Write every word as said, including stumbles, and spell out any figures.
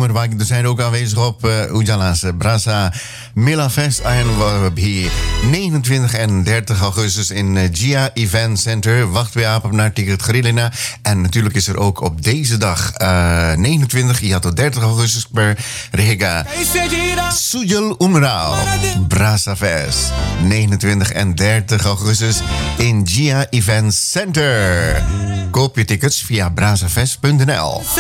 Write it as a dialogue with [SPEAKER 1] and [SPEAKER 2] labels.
[SPEAKER 1] Umur we zijn ook aanwezig op uh, Ujala's Brasa Mela Fest. En we hebben hier negenentwintig en dertig augustus in uh, Gia Event Center. Wacht weer op naar Ticket Grilina. En natuurlijk is er ook op deze dag uh, negenentwintig, ja tot dertig augustus per Rega Sujal Umrao Brasa Fest. negenentwintig en dertig augustus in Gia Event Center. Koop je tickets via brazafest punt n l.